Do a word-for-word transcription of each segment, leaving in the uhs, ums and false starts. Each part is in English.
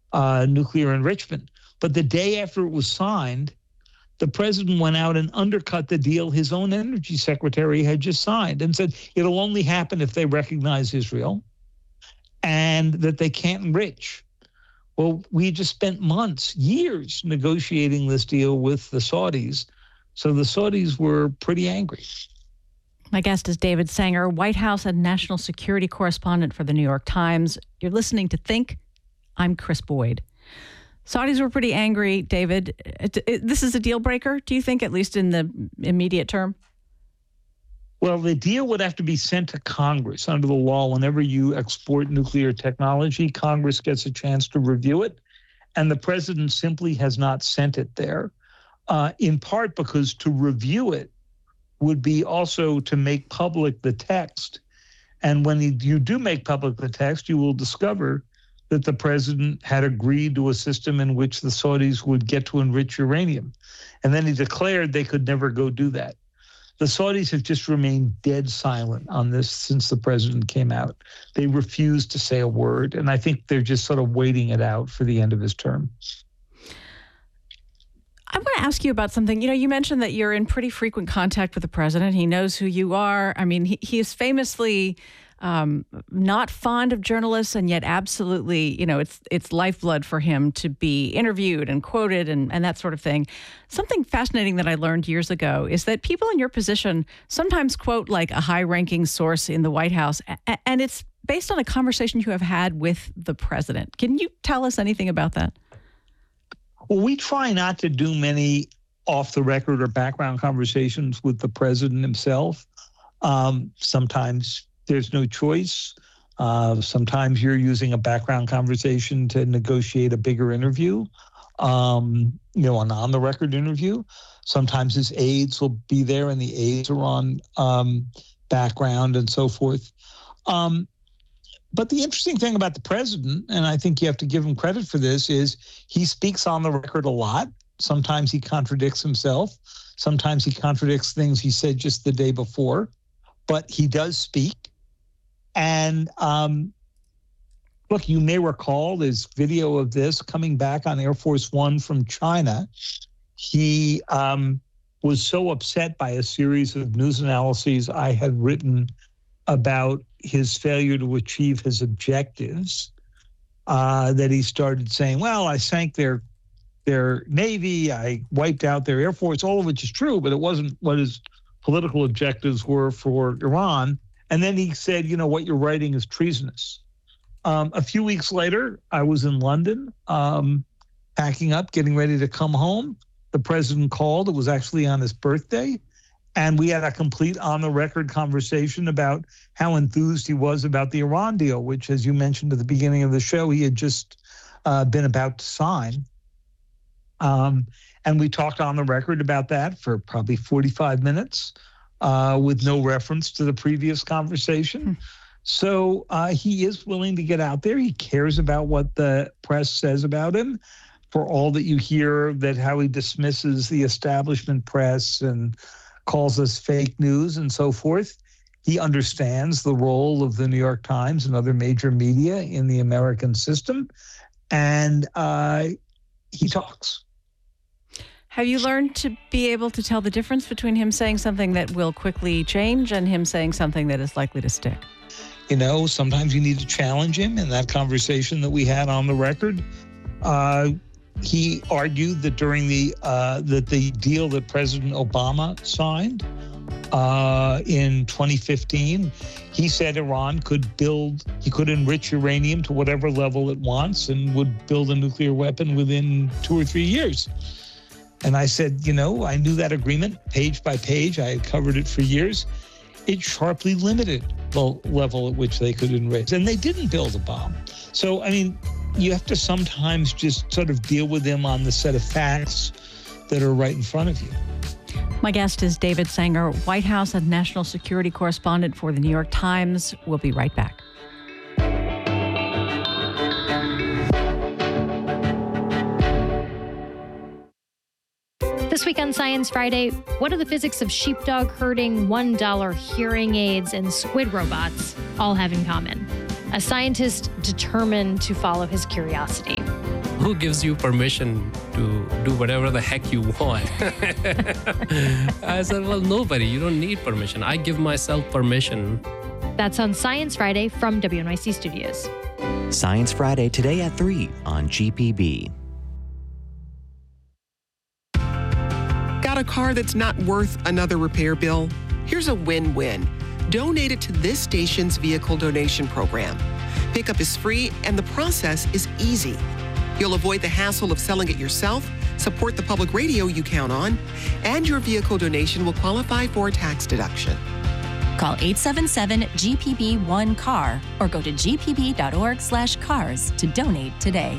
uh, nuclear enrichment. But the day after it was signed, the president went out and undercut the deal his own energy secretary had just signed and said it'll only happen if they recognize Israel and that they can't enrich. Well, we just spent months, years negotiating this deal with the Saudis. So the Saudis were pretty angry. My guest is David Sanger, White House and national security correspondent for the New York Times. You're listening to Think. I'm Chris Boyd. Saudis were pretty angry, David. It, it, this is a deal breaker, do you think, at least in the immediate term? Well, the deal would have to be sent to Congress under the law. Whenever you export nuclear technology, Congress gets a chance to review it, and the president simply has not sent it there, uh, in part because to review it would be also to make public the text. And when you do make public the text, you will discover that the president had agreed to a system in which the Saudis would get to enrich uranium. And then he declared they could never go do that. The Saudis have just remained dead silent on this since the president came out. They refused to say a word, and I think they're just sort of waiting it out for the end of his term. I want to ask you about something. You know, you mentioned that you're in pretty frequent contact with the president. He knows who you are. I mean, he, he is famously um, not fond of journalists, and yet absolutely, you know, it's it's lifeblood for him to be interviewed and quoted and, and that sort of thing. Something fascinating that I learned years ago is that people in your position sometimes quote like a high-ranking source in the White House, and it's based on a conversation you have had with the president. Can you tell us anything about that? Well, we try not to do many off-the-record or background conversations with the president himself. Um, sometimes there's no choice. Uh, sometimes you're using a background conversation to negotiate a bigger interview, um, you know, an on-the-record interview. Sometimes his aides will be there, and the aides are on um, background and so forth. Um, But the interesting thing about the president, and I think you have to give him credit for this, is he speaks on the record a lot. Sometimes he contradicts himself. Sometimes he contradicts things he said just the day before. But he does speak. And um, look, you may recall there's video of this coming back on Air Force One from China. He um, was so upset by a series of news analyses I had written about his failure to achieve his objectives, uh, that he started saying, well, I sank their their Navy, I wiped out their Air Force, all of which is true, but it wasn't what his political objectives were for Iran. And then he said, you know, what you're writing is treasonous. Um, a few weeks later, I was in London, um, packing up, getting ready to come home. The president called. It was actually on his birthday. And we had a complete on-the-record conversation about how enthused he was about the Iran deal, which, as you mentioned at the beginning of the show, he had just uh, been about to sign. Um, and we talked on the record about that for probably forty-five minutes uh, with no reference to the previous conversation. Hmm. So uh, he is willing to get out there. He cares about what the press says about him. For all that you hear that how he dismisses the establishment press and calls us fake news and so forth, he understands the role of the New York Times and other major media in the American system, and uh, he talks. Have you learned to be able to tell the difference between him saying something that will quickly change and him saying something that is likely to stick? You know, sometimes you need to challenge him. In that conversation that we had on the record, uh, he argued that during the uh, that the deal that President Obama signed uh, in twenty fifteen, he said Iran could build, he could enrich uranium to whatever level it wants and would build a nuclear weapon within two or three years. And I said, you know, I knew that agreement page by page. I had covered it for years. It sharply limited the level at which they could enrich. And they didn't build a bomb. So, I mean, you have to sometimes just sort of deal with them on the set of facts that are right in front of you. My guest is David Sanger, White House and national security correspondent for the New York Times. We'll be right back. This week on Science Friday, what do the physics of sheepdog herding, one dollar hearing aids, and squid robots all have in common? A scientist determined to follow his curiosity. who gives you permission to do whatever the heck you want? I said, well, nobody. You don't need permission. I give myself permission. That's on Science Friday from W N Y C Studios. Science Friday today at three on G P B. Got a car that's not worth another repair bill? Here's a win-win. Donate it to this station's vehicle donation program. Pickup is free and the process is easy. You'll avoid the hassle of selling it yourself, support the public radio you count on, and your vehicle donation will qualify for a tax deduction. Call eight seven seven G P B one C A R or go to g p b dot org slash cars to donate today.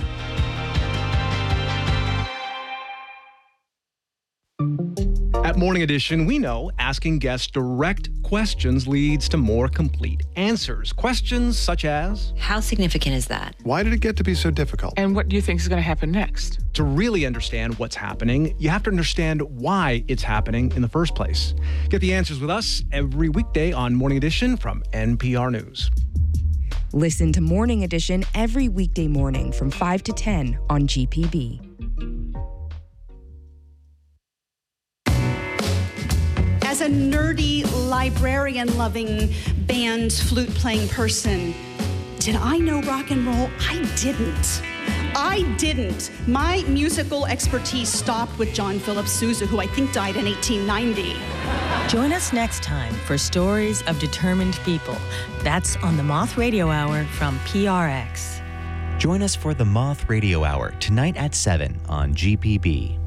At Morning Edition, we know asking guests direct questions leads to more complete answers. Questions such as, how significant is that? Why did it get to be so difficult? And what do you think is going to happen next? To really understand what's happening, you have to understand why it's happening in the first place. Get the answers with us every weekday on Morning Edition from N P R News. Listen to Morning Edition every weekday morning from five to ten on G P B. As a nerdy, librarian-loving, band flute-playing person, did I know rock and roll? I didn't. I didn't. My musical expertise stopped with John Philip Sousa, who I think died in eighteen ninety. Join us next time for Stories of Determined People. That's on the Moth Radio Hour from P R X. Join us for the Moth Radio Hour tonight at seven on G P B.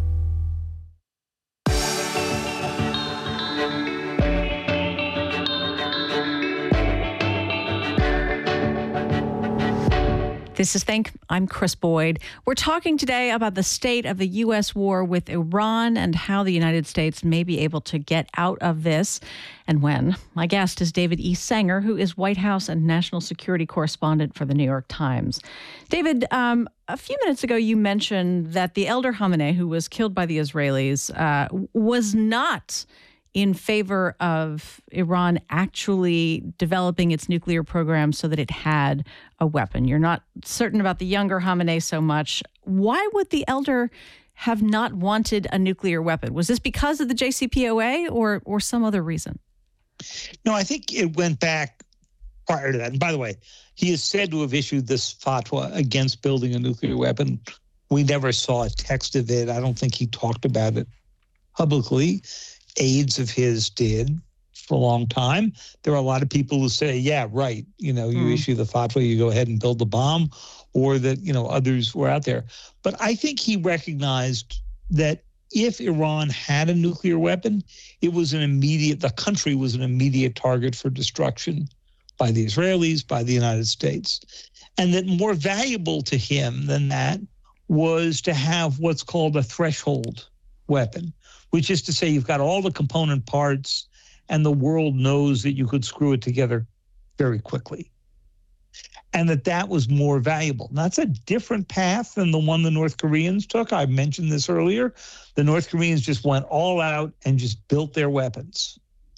This is Think. I'm Chris Boyd. We're talking today about the state of the U S war with Iran and how the United States may be able to get out of this and when. My guest is David E. Sanger, who is White House and national security correspondent for the New York Times. David, um, a few minutes ago, you mentioned that the elder Khamenei, who was killed by the Israelis, uh, was not in favor of Iran actually developing its nuclear program so that it had a weapon. You're not certain about the younger Khamenei so much. Why would the elder have not wanted a nuclear weapon? Was this because of the J C P O A or or some other reason? No, I think it went back prior to that. And by the way, he is said to have issued this fatwa against building a nuclear weapon. We never saw a text of it. I don't think he talked about it publicly. Aides of his did for a long time. There are a lot of people who say, yeah, right, you know, you mm. issue the fatwa, you go ahead and build the bomb, or that, you know, others were out there. But I think he recognized that if Iran had a nuclear weapon, it was an immediate, the country was an immediate target for destruction by the Israelis, by the United States. And that more valuable to him than that was to have what's called a threshold weapon, which is to say you've got all the component parts and the world knows that you could screw it together very quickly. And that that was more valuable. And that's a different path than the one the North Koreans took. I mentioned this earlier. The North Koreans just went all out and just built their weapons.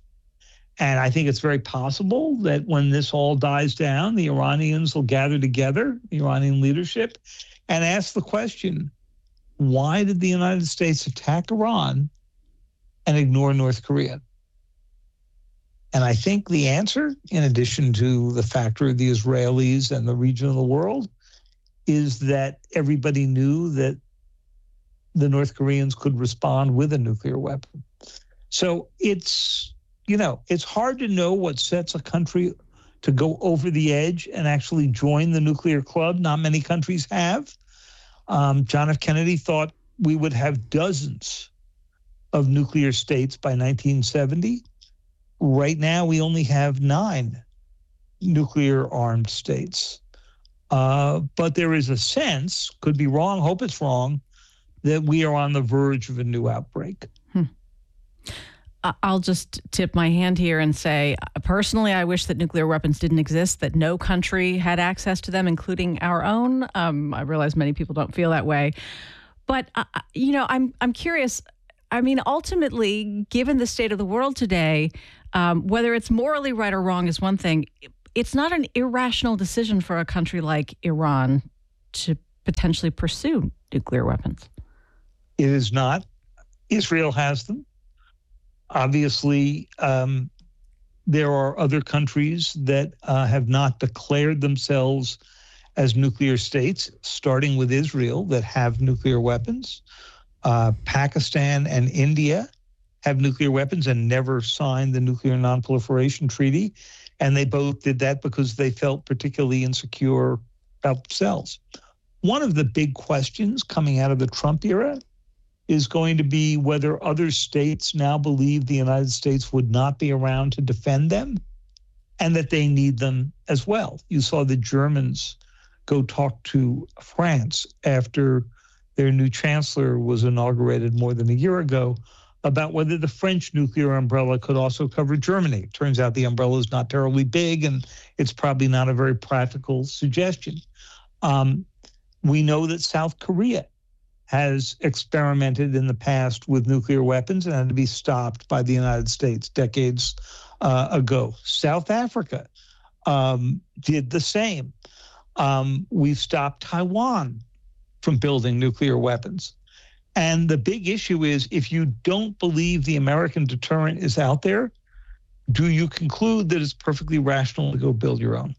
And I think it's very possible that when this all dies down, the Iranians will gather together, the Iranian leadership, and ask the question, why did the United States attack Iran and ignore North Korea? And I think the answer, in addition to the factor of the Israelis and the region of the world, is that everybody knew that the North Koreans could respond with a nuclear weapon. So it's, you know, it's hard to know what sets a country to go over the edge and actually join the nuclear club. Not many countries have. Um, John F. Kennedy thought we would have dozens of nuclear states by nineteen seventy. Right now, we only have nine nuclear-armed states. Uh, but there is a sense, could be wrong, hope it's wrong, that we are on the verge of a new outbreak. Hmm. I'll just tip my hand here and say, personally, I wish that nuclear weapons didn't exist, that no country had access to them, including our own. Um, I realize many people don't feel that way. But, uh, you know, I'm I'm curious. I mean, ultimately, given the state of the world today, um, whether it's morally right or wrong is one thing. It's not an irrational decision for a country like Iran to potentially pursue nuclear weapons? It is not. Israel has them. Obviously, um, there are other countries that uh, have not declared themselves as nuclear states, starting with Israel, that have nuclear weapons. Uh, Pakistan and India have nuclear weapons and never signed the Nuclear Non-Proliferation Treaty. And they both did that because they felt particularly insecure about themselves. One of the big questions coming out of the Trump era is going to be whether other states now believe the United States would not be around to defend them and that they need them as well. You saw the Germans go talk to France after their new chancellor was inaugurated more than a year ago about whether the French nuclear umbrella could also cover Germany. It turns out the umbrella is not terribly big, and it's probably not a very practical suggestion. Um, we know that South Korea has experimented in the past with nuclear weapons and had to be stopped by the United States decades uh, ago. South Africa um, did the same. Um, we've stopped Taiwan from building nuclear weapons. And the big issue is, if you don't believe the American deterrent is out there, do you conclude that it's perfectly rational to go build your own?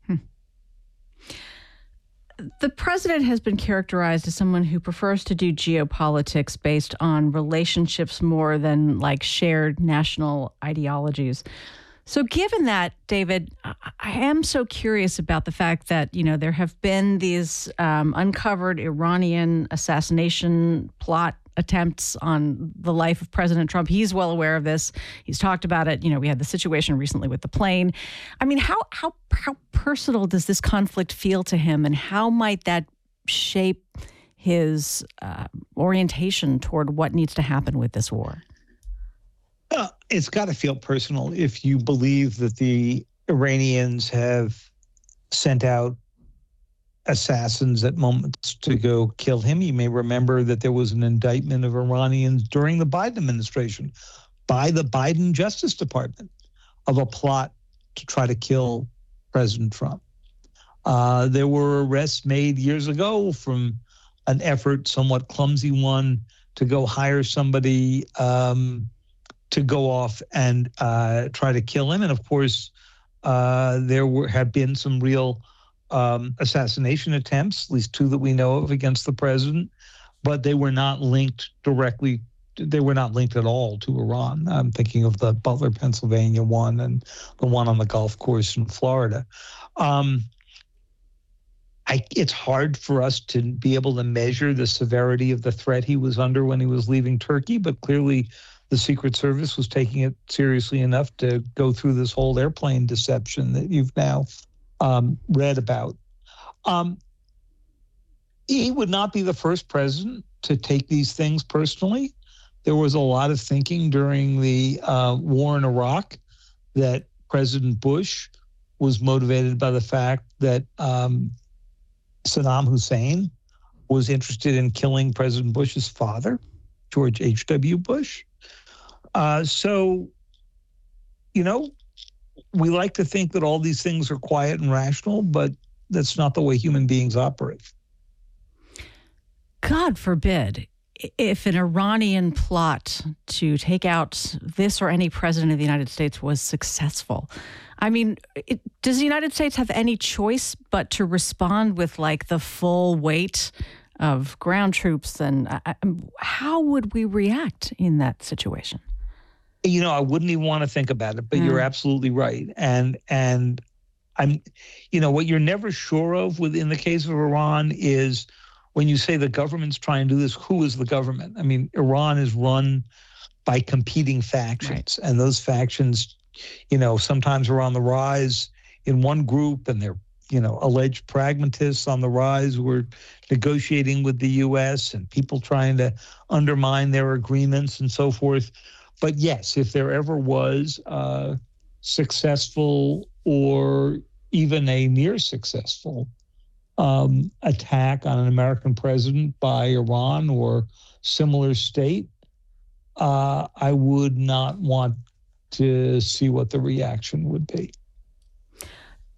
The president has been characterized as someone who prefers to do geopolitics based on relationships more than like shared national ideologies. So given that, David, I am so curious about the fact that, you know, there have been these um, uncovered Iranian assassination plot attempts on the life of President Trump. He's well aware of this. He's talked about it. You know, we had the situation recently with the plane. I mean, how how how personal does this conflict feel to him, and how might that shape his uh, orientation toward what needs to happen with this war? Well, it's got to feel personal if you believe that the Iranians have sent out assassins at moments to go kill him. You may remember that there was an indictment of Iranians during the Biden administration by the Biden Justice Department of a plot to try to kill President Trump. Uh, there were arrests made years ago from an effort, somewhat clumsy one, to go hire somebody um, to go off and uh, try to kill him. And of course, uh, there were have been some real um, assassination attempts, at least two that we know of, against the president, but they were not linked directly. They were not linked at all to Iran. I'm thinking of the Butler, Pennsylvania one and the one on the golf course in Florida. Um, I, it's hard for us to be able to measure the severity of the threat he was under when he was leaving Turkey, but clearly the Secret Service was taking it seriously enough to go through this whole airplane deception that you've now um, read about. Um, he would not be the first president to take these things personally. There was a lot of thinking during the uh, war in Iraq that President Bush was motivated by the fact that um, Saddam Hussein was interested in killing President Bush's father, George H W. Bush. Uh, so, you know, we like to think that all these things are quiet and rational, but that's not the way human beings operate. God forbid, if an Iranian plot to take out this or any president of the United States was successful. I mean, it, does the United States have any choice but to respond with like the full weight of ground troops? And uh, how would we react in that situation? You know, I wouldn't even want to think about it, but mm. you're absolutely right. And and I'm, you know, what you're never sure of within the case of Iran is when you say the government's trying to do this, who is the government? I mean, Iran is run by competing factions, right. And those factions, you know, sometimes are on the rise in one group, and they're, you know, alleged pragmatists on the rise who are negotiating with the U S and people trying to undermine their agreements and so forth. But yes, if there ever was a successful or even a near successful um, attack on an American president by Iran or similar state, uh, I would not want to see what the reaction would be.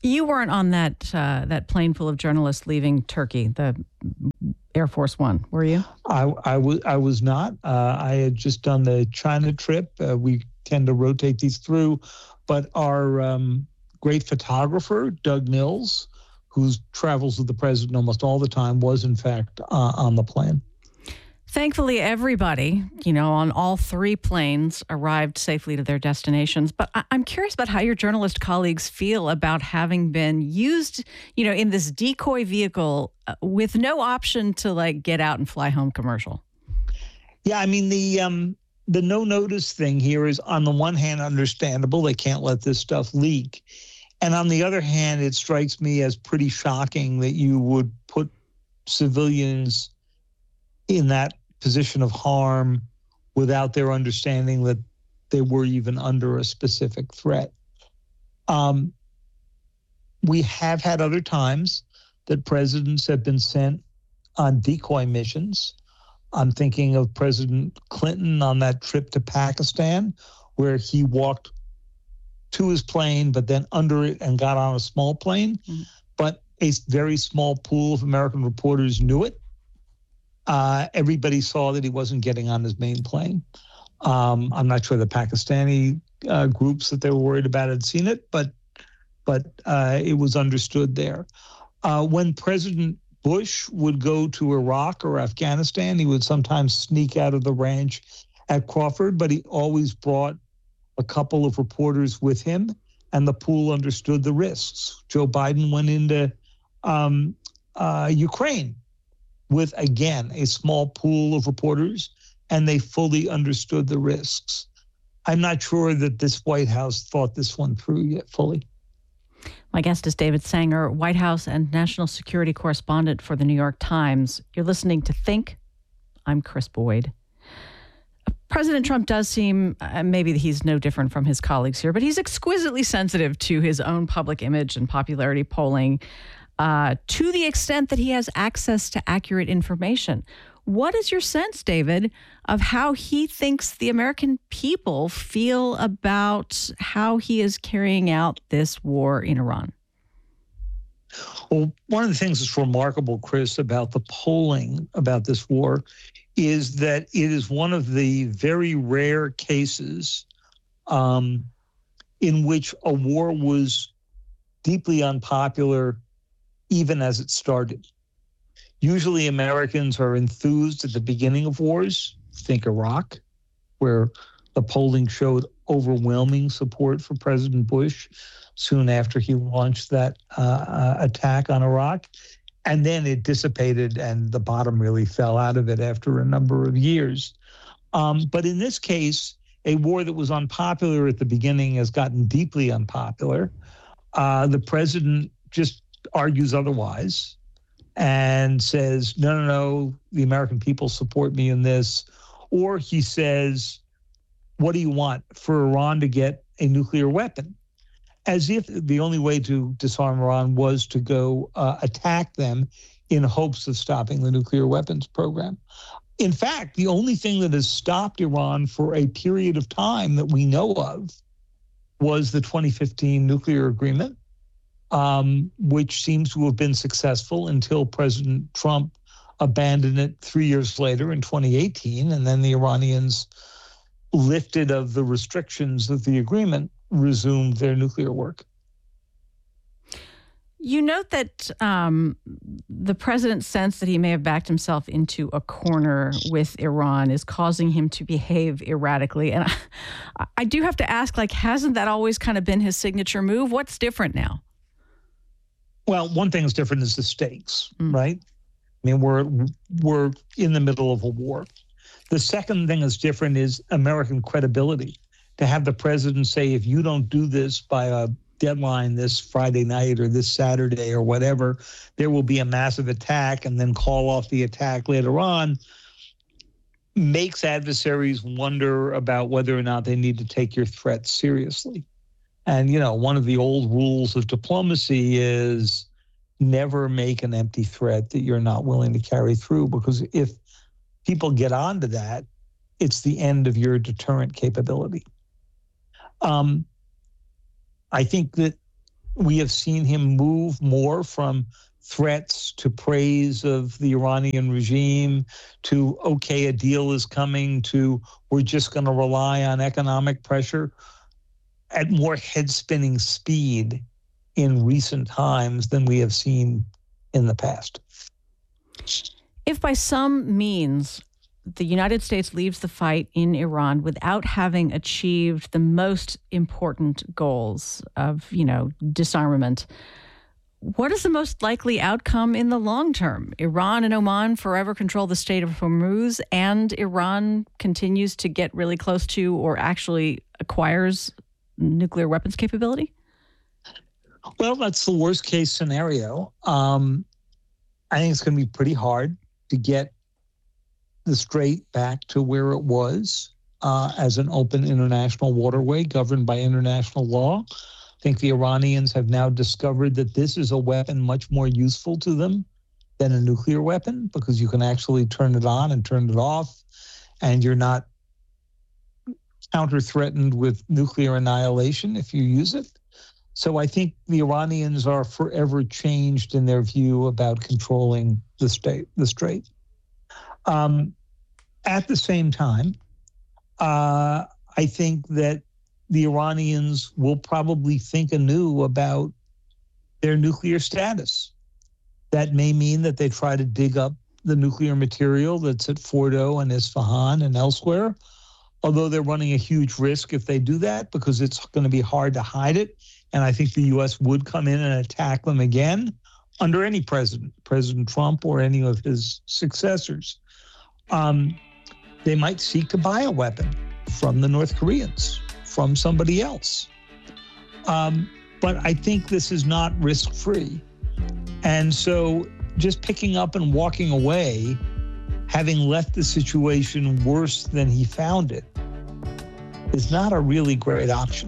You weren't on that uh, that plane full of journalists leaving Turkey, the Air Force One, were you? I, I, was, I was not. Uh, I had just done the China trip. Uh, we tend to rotate these through. But our um, great photographer, Doug Mills, who travels with the president almost all the time, was in fact uh, on the plane. Thankfully, everybody, you know, on all three planes arrived safely to their destinations. But I- I'm curious about how your journalist colleagues feel about having been used, you know, in this decoy vehicle uh, with no option to like get out and fly home commercial. Yeah, I mean, the um, the no notice thing here is on the one hand understandable. They can't let this stuff leak. And on the other hand, it strikes me as pretty shocking that you would put civilians in that position of harm without their understanding that they were even under a specific threat. Um, we have had other times that presidents have been sent on decoy missions. I'm thinking of President Clinton on that trip to Pakistan, where he walked to his plane, but then under it and got on a small plane. Mm-hmm. But a very small pool of American reporters knew it. Uh, everybody saw that he wasn't getting on his main plane. Um, I'm not sure the Pakistani uh, groups that they were worried about had seen it, but but uh, it was understood there. Uh, when President Bush would go to Iraq or Afghanistan, he would sometimes sneak out of the ranch at Crawford, but he always brought a couple of reporters with him, and the pool understood the risks. Joe Biden went into um, uh, Ukraine with, again, a small pool of reporters, and they fully understood the risks. I'm not sure that this White House thought this one through yet fully. My guest is David Sanger, White House and national security correspondent for the New York Times. You're listening to Think. I'm Chris Boyd. President Trump does seem, uh, maybe he's no different from his colleagues here, but he's exquisitely sensitive to his own public image and popularity polling, Uh, to the extent that he has access to accurate information. What is your sense, David, of how he thinks the American people feel about how he is carrying out this war in Iran? Well, one of the things that's remarkable, Chris, about the polling about this war is that it is one of the very rare cases um, in which a war was deeply unpopular even as it started. Usually Americans are enthused at the beginning of wars. Think Iraq, where the polling showed overwhelming support for President Bush soon after he launched that uh, attack on Iraq. And then it dissipated and the bottom really fell out of it after a number of years. Um, but in this case, a war that was unpopular at the beginning has gotten deeply unpopular. Uh, the president just argues otherwise and says, no, no, no, the American people support me in this. Or he says, what do you want? For Iran to get a nuclear weapon? As if the only way to disarm Iran was to go uh, attack them in hopes of stopping the nuclear weapons program. In fact, the only thing that has stopped Iran for a period of time that we know of was the twenty fifteen nuclear agreement, um, which seems to have been successful until President Trump abandoned it three years later in twenty eighteen, and then the Iranians, lifted of the restrictions of the agreement, resumed their nuclear work. You note that um, the president's sense that he may have backed himself into a corner with Iran is causing him to behave erratically. And I, I do have to ask, like, hasn't that always kind of been his signature move? What's different now? Well, one thing that's different is the stakes, mm. right? I mean, we're we're in the middle of a war. The second thing that's different is American credibility. To have the president say, if you don't do this by a deadline this Friday night or this Saturday or whatever, there will be a massive attack, and then call off the attack later on, makes adversaries wonder about whether or not they need to take your threat seriously. And, you know, one of the old rules of diplomacy is never make an empty threat that you're not willing to carry through, because if people get onto that, it's the end of your deterrent capability. Um, I think that we have seen him move more from threats to praise of the Iranian regime to, okay, a deal is coming, to we're just going to rely on economic pressure at more head-spinning speed in recent times than we have seen in the past. If by some means the United States leaves the fight in Iran without having achieved the most important goals of, you know, disarmament, what is the most likely outcome in the long term? Iran and Oman forever control the Strait of Hormuz, and Iran continues to get really close to or actually acquires nuclear weapons capability? Well, that's the worst case scenario. Um, I think it's going to be pretty hard to get the strait back to where it was uh, as an open international waterway governed by international law. I think the Iranians have now discovered that this is a weapon much more useful to them than a nuclear weapon, because you can actually turn it on and turn it off, and you're not counter-threatened with nuclear annihilation if you use it. So I think the Iranians are forever changed in their view about controlling the state, the strait. Um, at the same time, uh, I think that the Iranians will probably think anew about their nuclear status. That may mean that they try to dig up the nuclear material that's at Fordo and Isfahan and elsewhere, although they're running a huge risk if they do that, because it's going to be hard to hide it. And I think the U S would come in and attack them again under any president, President Trump or any of his successors. Um, they might seek to buy a weapon from the North Koreans, from somebody else. Um, but I think this is not risk-free. And so just picking up and walking away, having left the situation worse than he found it, is not a really great option.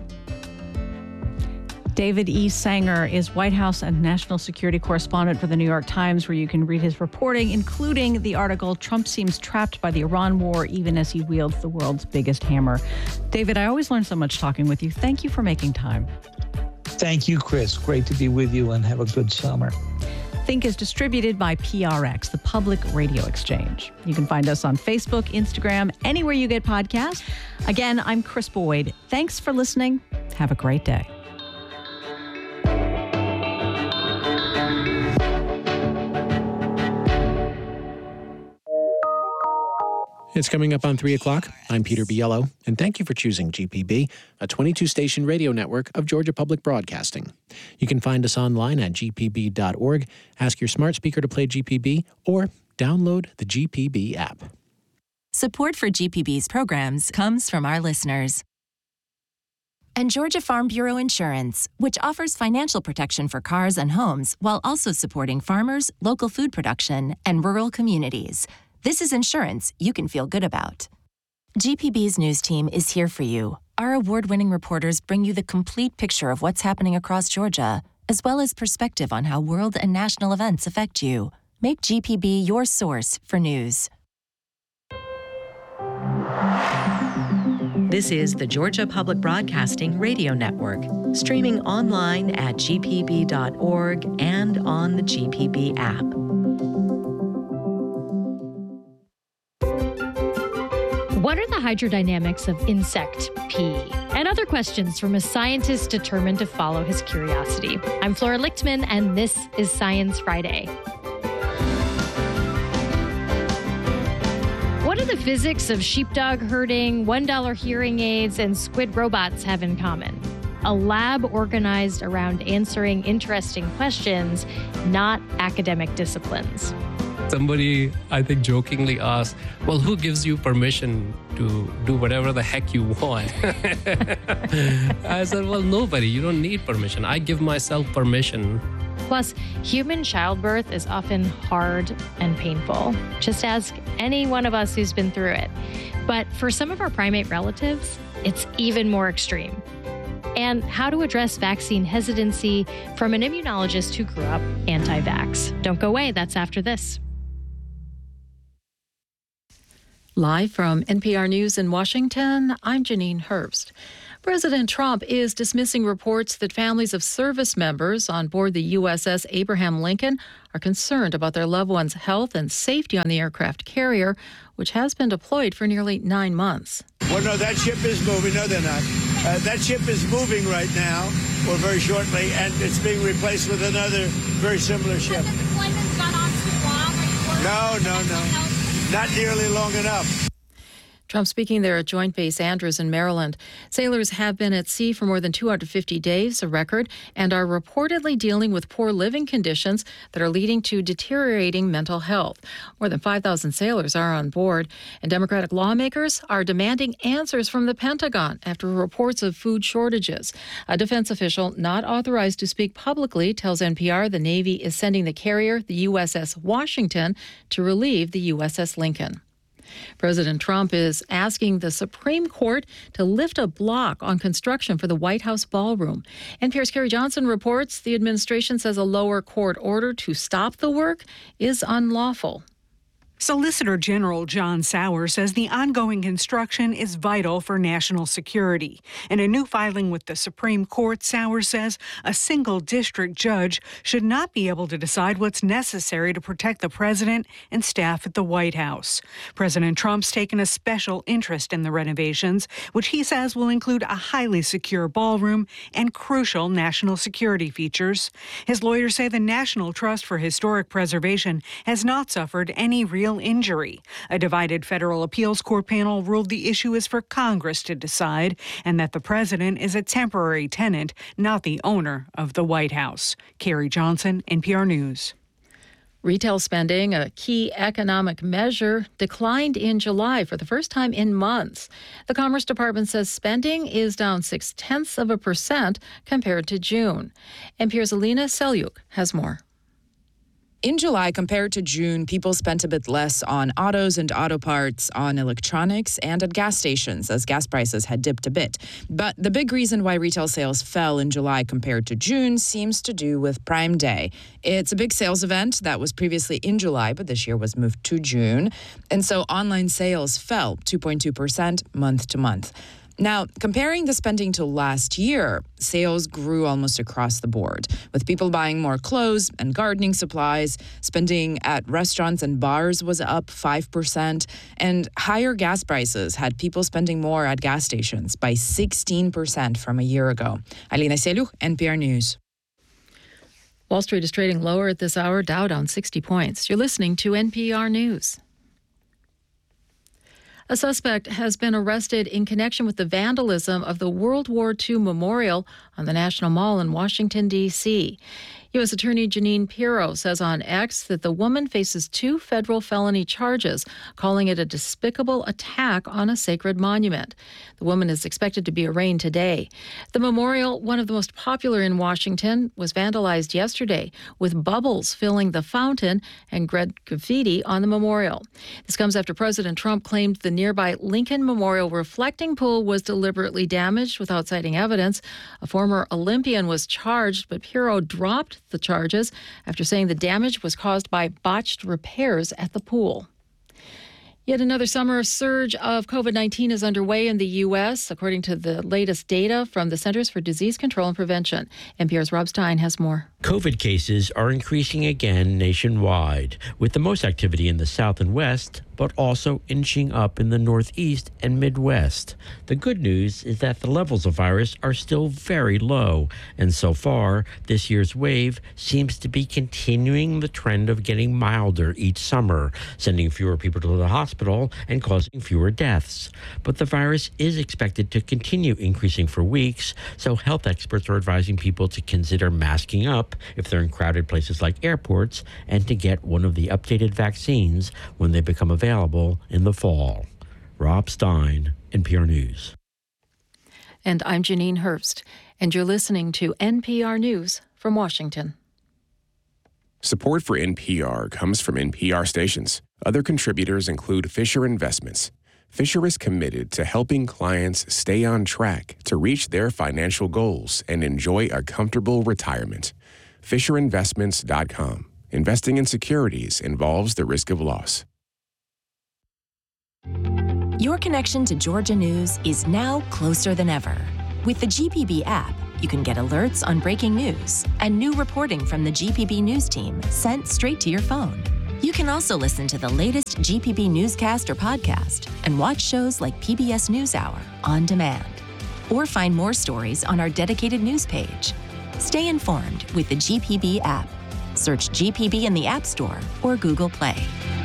David E. Sanger is White House and national security correspondent for the New York Times, where you can read his reporting, including the article, "Trump Seems Trapped by the Iran War Even as He Wields the World's Biggest Hammer." David, I always learn so much talking with you. Thank you for making time. Thank you, Chris. Great to be with you, and have a good summer. Think is distributed by P R X, the Public Radio Exchange. You can find us on Facebook, Instagram, anywhere you get podcasts. Again, I'm Chris Boyd. Thanks for listening. Have a great day. It's coming up on three o'clock. I'm Peter Biello, and thank you for choosing G P B, a twenty-two station radio network of Georgia Public Broadcasting. You can find us online at G P B dot org, ask your smart speaker to play G P B, or download the G P B app. Support for G P B's programs comes from our listeners. And Georgia Farm Bureau Insurance, which offers financial protection for cars and homes while also supporting farmers, local food production, and rural communities. This is insurance you can feel good about. G P B's news team is here for you. Our award-winning reporters bring you the complete picture of what's happening across Georgia, as well as perspective on how world and national events affect you. Make G P B your source for news. This is the Georgia Public Broadcasting Radio Network, streaming online at G P B dot org and on the G P B app. What are the hydrodynamics of insect pee? And other questions from a scientist determined to follow his curiosity. I'm Flora Lichtman, and this is Science Friday. What do the physics of sheepdog herding, one dollar hearing aids, and squid robots have in common? A lab organized around answering interesting questions, not academic disciplines. Somebody, I think, jokingly asked, well, who gives you permission to do whatever the heck you want? I said, well, nobody. You don't need permission. I give myself permission. Plus, human childbirth is often hard and painful. Just ask any one of us who's been through it. But for some of our primate relatives, it's even more extreme. And how to address vaccine hesitancy from an immunologist who grew up anti-vax. Don't go away. That's after this. Live from N P R News in Washington, I'm Janine Herbst. President Trump is dismissing reports that families of service members on board the U S S Abraham Lincoln are concerned about their loved ones' health and safety on the aircraft carrier, which has been deployed for nearly nine months. Well, no, that ship is moving. No, they're not. Uh, that ship is moving right now, or very shortly, and it's being replaced with another very similar ship. Has the deployment's gone on too long? No, no, no. Not nearly long enough. Trump speaking there at Joint Base Andrews in Maryland. Sailors have been at sea for more than two hundred fifty days, a record, and are reportedly dealing with poor living conditions that are leading to deteriorating mental health. More than five thousand sailors are on board, and Democratic lawmakers are demanding answers from the Pentagon after reports of food shortages. A defense official not authorized to speak publicly tells N P R the Navy is sending the carrier, the U S S Washington, to relieve the U S S Lincoln. President Trump is asking the Supreme Court to lift a block on construction for the White House ballroom. N P R's Carrie Johnson reports the administration says a lower court order to stop the work is unlawful. Solicitor General John Sauer says the ongoing construction is vital for national security. In a new filing with the Supreme Court, Sauer says a single district judge should not be able to decide what's necessary to protect the president and staff at the White House. President Trump's taken a special interest in the renovations, which he says will include a highly secure ballroom and crucial national security features. His lawyers say the National Trust for Historic Preservation has not suffered any real injury. A divided federal appeals court panel ruled the issue is for Congress to decide and that the president is a temporary tenant, not the owner of the White House. Carrie Johnson, N P R News. Retail spending, a key economic measure, declined in July for the first time in months. The Commerce Department says spending is down six-tenths of a percent compared to June. N P R's Alina Selyuk has more. In July, compared to June, people spent a bit less on autos and auto parts, on electronics, and at gas stations, as gas prices had dipped a bit. But the big reason why retail sales fell in July compared to June seems to do with Prime Day. It's a big sales event that was previously in July, but this year was moved to June. And so online sales fell two point two percent month to month. Now, comparing the spending to last year, sales grew almost across the board, with people buying more clothes and gardening supplies. Spending at restaurants and bars was up five percent, and higher gas prices had people spending more at gas stations by sixteen percent from a year ago. Alina Selyuk, N P R News. Wall Street is trading lower at this hour, Dow down sixty points. You're listening to N P R News. A suspect has been arrested in connection with the vandalism of the World War Two memorial on the National Mall in Washington, D C U S Attorney Jeanine Pirro says on X that the woman faces two federal felony charges, calling it a despicable attack on a sacred monument. The woman is expected to be arraigned today. The memorial, one of the most popular in Washington, was vandalized yesterday, with bubbles filling the fountain and red graffiti on the memorial. This comes after President Trump claimed the nearby Lincoln Memorial reflecting pool was deliberately damaged without citing evidence. A former Olympian was charged, but Pirro dropped the charges after saying the damage was caused by botched repairs at the pool. Yet another summer surge of COVID nineteen is underway in the U S, according to the latest data from the Centers for Disease Control and Prevention. N P R's Rob Stein has more. COVID cases are increasing again nationwide, with the most activity in the South and West, but also inching up in the Northeast and Midwest. The good news is that the levels of virus are still very low, and so far, this year's wave seems to be continuing the trend of getting milder each summer, sending fewer people to the hospital and causing fewer deaths. But the virus is expected to continue increasing for weeks, so health experts are advising people to consider masking up if they're in crowded places like airports, and to get one of the updated vaccines when they become available in the fall. Rob Stein, N P R News. And I'm Janine Hurst, and you're listening to N P R News from Washington. Support for N P R comes from N P R stations. Other contributors include Fisher Investments. Fisher is committed to helping clients stay on track to reach their financial goals and enjoy a comfortable retirement. Fisher Investments dot com. Investing in securities involves the risk of loss. Your connection to Georgia News is now closer than ever. With the G P B app, you can get alerts on breaking news and new reporting from the G P B News team sent straight to your phone. You can also listen to the latest G P B newscast or podcast and watch shows like P B S NewsHour on demand. Or find more stories on our dedicated news page. Stay informed with the G P B app. Search G P B in the App Store or Google Play.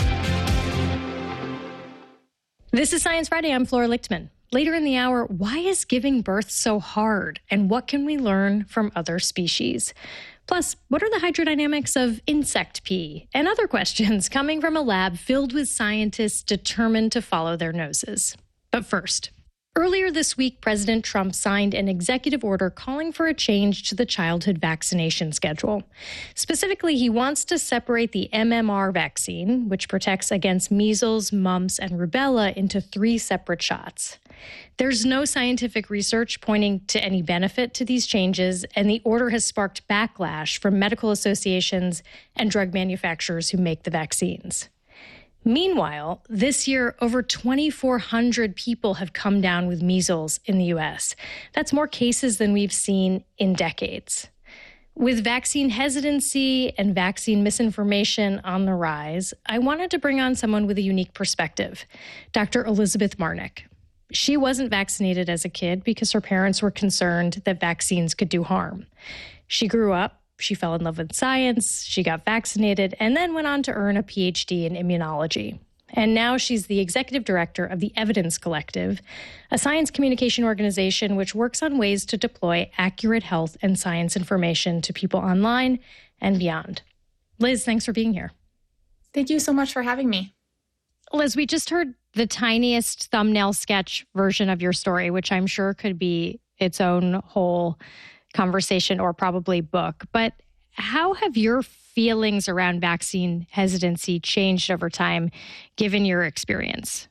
This is Science Friday. I'm Flora Lichtman. Later in the hour, why is giving birth so hard? And what can we learn from other species? Plus, what are the hydrodynamics of insect pee? And other questions coming from a lab filled with scientists determined to follow their noses. But first, earlier this week, President Trump signed an executive order calling for a change to the childhood vaccination schedule. Specifically, he wants to separate the M M R vaccine, which protects against measles, mumps, and rubella, into three separate shots. There's no scientific research pointing to any benefit to these changes, and the order has sparked backlash from medical associations and drug manufacturers who make the vaccines. Meanwhile, this year, over twenty-four hundred people have come down with measles in the U S. That's more cases than we've seen in decades. With vaccine hesitancy and vaccine misinformation on the rise, I wanted to bring on someone with a unique perspective, Doctor Elizabeth Marnick. She wasn't vaccinated as a kid because her parents were concerned that vaccines could do harm. She grew up, she fell in love with science, she got vaccinated, and then went on to earn a P H D in immunology. And now she's the executive director of the Evidence Collective, a science communication organization which works on ways to deploy accurate health and science information to people online and beyond. Liz, thanks for being here. Thank you so much for having me. Liz, we just heard the tiniest thumbnail sketch version of your story, which I'm sure could be its own whole conversation or probably book. But how have your feelings around vaccine hesitancy changed over time, given your experience?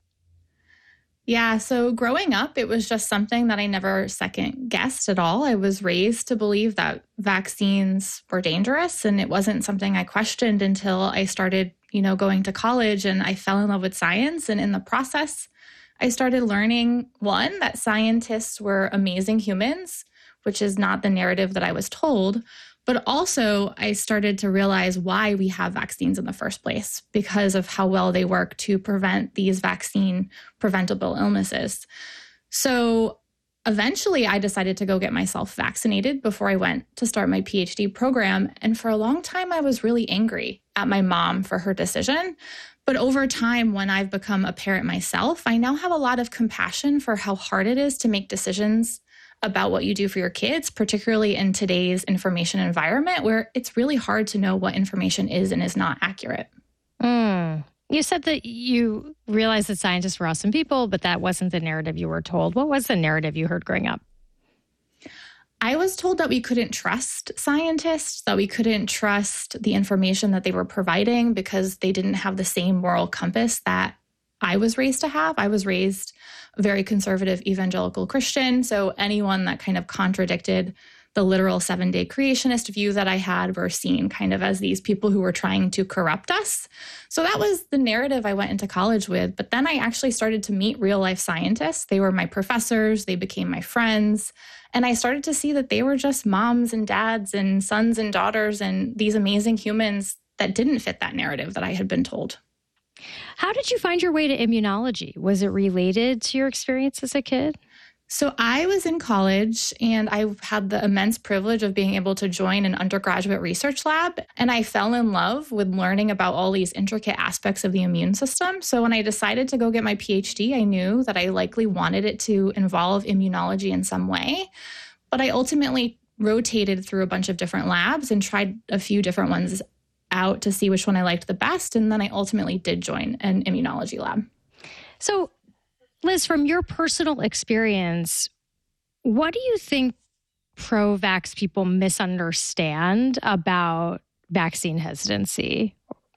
Yeah, so growing up, it was just something that I never second guessed at all. I was raised to believe that vaccines were dangerous, and it wasn't something I questioned until I started, you know, going to college, and I fell in love with science. And in the process, I started learning, one, that scientists were amazing humans, which is not the narrative that I was told. But also, I started to realize why we have vaccines in the first place, because of how well they work to prevent these vaccine preventable illnesses. So eventually, I decided to go get myself vaccinated before I went to start my P H D program. And for a long time, I was really angry at my mom for her decision. But over time, when I've become a parent myself, I now have a lot of compassion for how hard it is to make decisions about what you do for your kids, particularly in today's information environment where it's really hard to know what information is and is not accurate. Mm. You said that you realized that scientists were awesome people, but that wasn't the narrative you were told. What was the narrative you heard growing up? I was told that we couldn't trust scientists, that we couldn't trust the information that they were providing because they didn't have the same moral compass that I was raised to have. I was raised a very conservative evangelical Christian. So anyone that kind of contradicted the literal seven-day creationist view that I had were seen kind of as these people who were trying to corrupt us. So that was the narrative I went into college with. But then I actually started to meet real-life scientists. They were my professors. They became my friends. And I started to see that they were just moms and dads and sons and daughters and these amazing humans that didn't fit that narrative that I had been told. How did you find your way to immunology? Was it related to your experience as a kid? So I was in college and I had the immense privilege of being able to join an undergraduate research lab. And I fell in love with learning about all these intricate aspects of the immune system. So when I decided to go get my P H D, I knew that I likely wanted it to involve immunology in some way. But I ultimately rotated through a bunch of different labs and tried a few different ones out to see which one I liked the best. And then I ultimately did join an immunology lab. So, Liz, from your personal experience, what do you think pro-vax people misunderstand about vaccine hesitancy?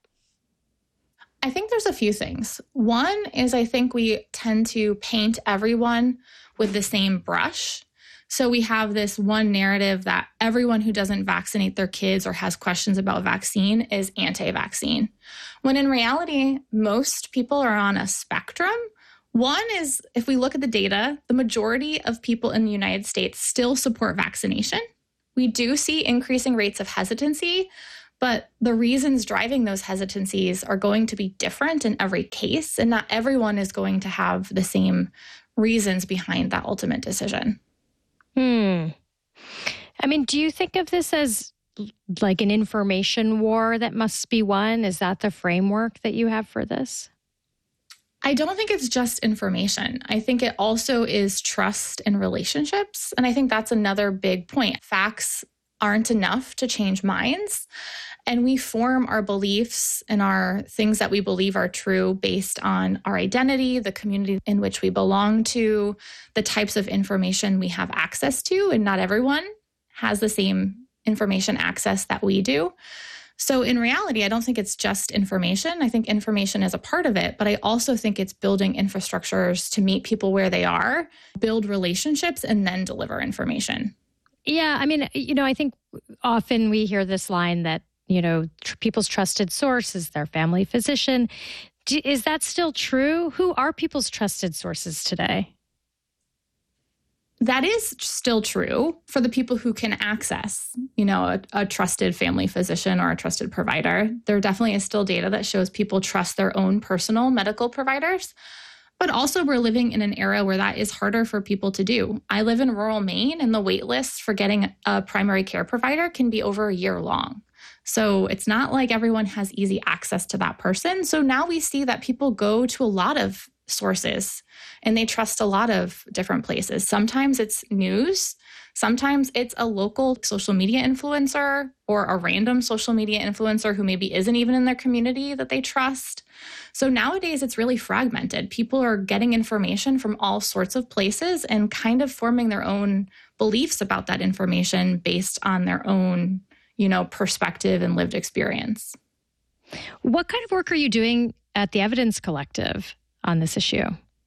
I think there's a few things. One is I think we tend to paint everyone with the same brush. So we have this one narrative that everyone who doesn't vaccinate their kids or has questions about vaccine is anti-vaccine, when in reality, most people are on a spectrum One is, if we look at the data, the majority of people in the United States still support vaccination. We do see increasing rates of hesitancy, but the reasons driving those hesitancies are going to be different in every case, and not everyone is going to have the same reasons behind that ultimate decision. Hmm. I mean, do you think of this as like an information war that must be won? Is that the framework that you have for this? I don't think it's just information. I think it also is trust and relationships. And I think that's another big point. Facts aren't enough to change minds. And we form our beliefs and our things that we believe are true based on our identity, the community in which we belong to, the types of information we have access to. And not everyone has the same information access that we do. So in reality, I don't think it's just information. I think information is a part of it, but I also think it's building infrastructures to meet people where they are, build relationships, and then deliver information. Yeah, I mean, you know, I think often we hear this line that, you know, tr- people's trusted source is their family physician. Do, is that still true? Who are people's trusted sources today? That is still true for the people who can access, you know, a, a trusted family physician or a trusted provider. There definitely is still data that shows people trust their own personal medical providers. But also we're living in an era where that is harder for people to do. I live in rural Maine, and the wait lists for getting a primary care provider can be over a year long. So it's not like everyone has easy access to that person. So now we see that people go to a lot of sources and they trust a lot of different places. Sometimes it's news. Sometimes it's a local social media influencer or a random social media influencer who maybe isn't even in their community that they trust. So nowadays it's really fragmented. People are getting information from all sorts of places and kind of forming their own beliefs about that information based on their own, you know, perspective and lived experience. What kind of work are you doing at the Evidence Collective on this issue?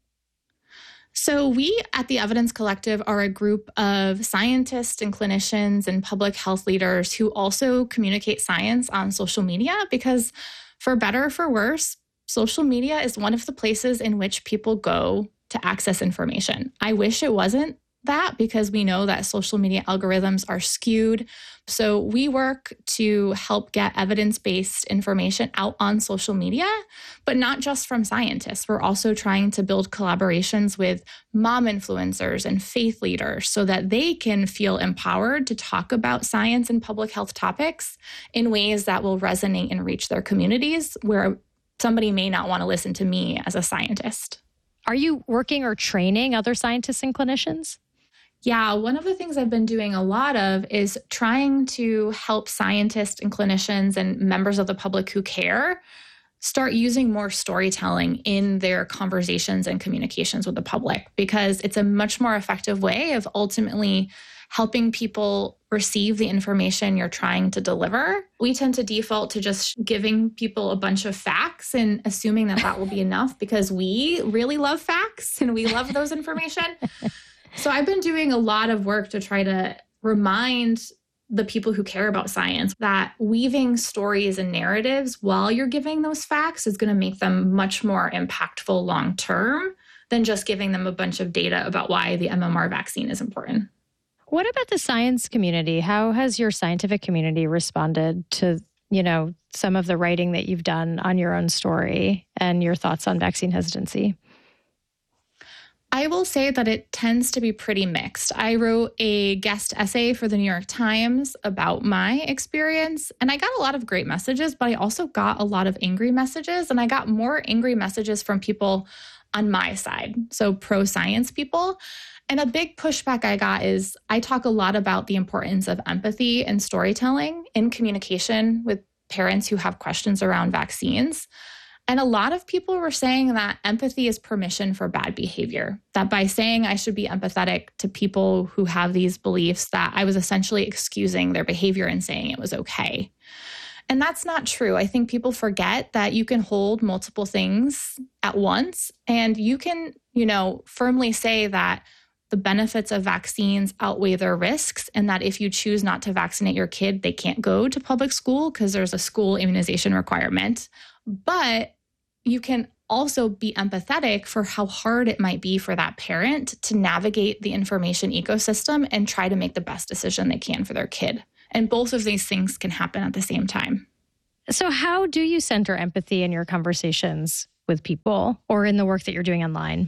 So we at the Evidence Collective are a group of scientists and clinicians and public health leaders who also communicate science on social media because, for better or for worse, social media is one of the places in which people go to access information. I wish it wasn't that, because we know that social media algorithms are skewed. So we work to help get evidence-based information out on social media, but not just from scientists. We're also trying to build collaborations with mom influencers and faith leaders so that they can feel empowered to talk about science and public health topics in ways that will resonate and reach their communities where somebody may not want to listen to me as a scientist. Are you working or training other scientists and clinicians? Yeah, one of the things I've been doing a lot of is trying to help scientists and clinicians and members of the public who care start using more storytelling in their conversations and communications with the public, because it's a much more effective way of ultimately helping people receive the information you're trying to deliver. We tend to default to just giving people a bunch of facts and assuming that that will be enough because we really love facts and we love those information. So I've been doing a lot of work to try to remind the people who care about science that weaving stories and narratives while you're giving those facts is going to make them much more impactful long term than just giving them a bunch of data about why the M M R vaccine is important. What about the science community? How has your scientific community responded to, you know, some of the writing that you've done on your own story and your thoughts on vaccine hesitancy? I will say that it tends to be pretty mixed. I wrote a guest essay for the New York Times about my experience, and I got a lot of great messages, but I also got a lot of angry messages, and I got more angry messages from people on my side, so pro-science people. And a big pushback I got is I talk a lot about the importance of empathy and storytelling in communication with parents who have questions around vaccines. And a lot of people were saying that empathy is permission for bad behavior, that by saying I should be empathetic to people who have these beliefs, that I was essentially excusing their behavior and saying it was okay. And that's not true. I think people forget that you can hold multiple things at once, and you can, you know, firmly say that the benefits of vaccines outweigh their risks, and that if you choose not to vaccinate your kid, they can't go to public school because there's a school immunization requirement. But you can also be empathetic for how hard it might be for that parent to navigate the information ecosystem and try to make the best decision they can for their kid. And both of these things can happen at the same time. So how do you center empathy in your conversations with people or in the work that you're doing online?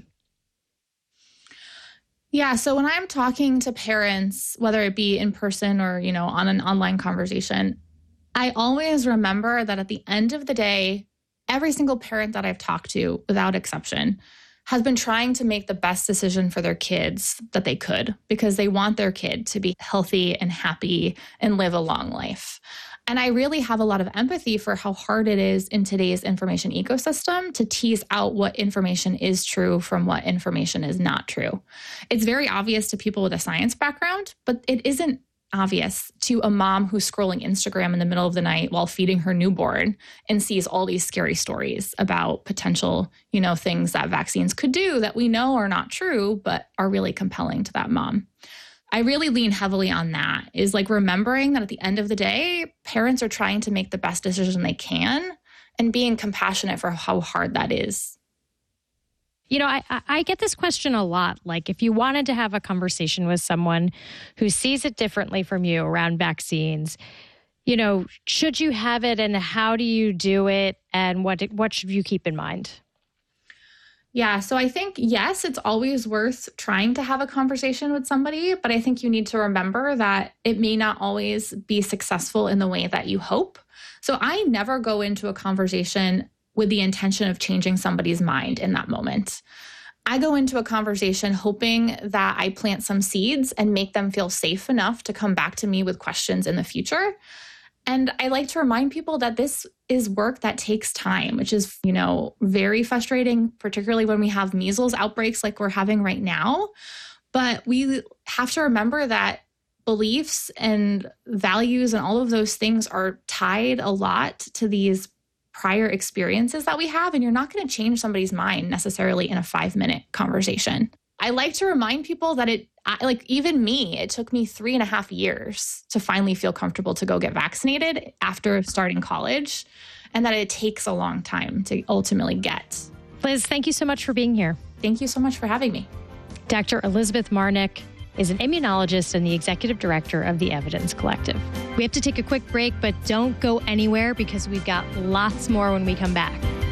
Yeah, so when I'm talking to parents, whether it be in person or, you know, on an online conversation, I always remember that at the end of the day, every single parent that I've talked to, without exception, has been trying to make the best decision for their kids that they could because they want their kid to be healthy and happy and live a long life. And I really have a lot of empathy for how hard it is in today's information ecosystem to tease out what information is true from what information is not true. It's very obvious to people with a science background, but it isn't obvious to a mom who's scrolling Instagram in the middle of the night while feeding her newborn and sees all these scary stories about potential, you know, things that vaccines could do that we know are not true, but are really compelling to that mom. I really lean heavily on that, is like remembering that at the end of the day, parents are trying to make the best decision they can and being compassionate for how hard that is. You know, I, I get this question a lot. Like, if you wanted to have a conversation with someone who sees it differently from you around vaccines, you know, should you have it and how do you do it and what what should you keep in mind? Yeah, so I think, yes, it's always worth trying to have a conversation with somebody, but I think you need to remember that it may not always be successful in the way that you hope. So I never go into a conversation with the intention of changing somebody's mind in that moment. I go into a conversation hoping that I plant some seeds and make them feel safe enough to come back to me with questions in the future. And I like to remind people that this is work that takes time, which is, you know, very frustrating, particularly when we have measles outbreaks like we're having right now. But we have to remember that beliefs and values and all of those things are tied a lot to these prior experiences that we have. And you're not going to change somebody's mind necessarily in a five minute conversation. I like to remind people that it, I, like even me, it took me three and a half years to finally feel comfortable to go get vaccinated after starting college, and that it takes a long time to ultimately get. Liz, thank you so much for being here. Thank you so much for having me. Doctor Elizabeth Marnick is an immunologist and the executive director of the Evidence Collective. We have to take a quick break, but don't go anywhere because we've got lots more when we come back.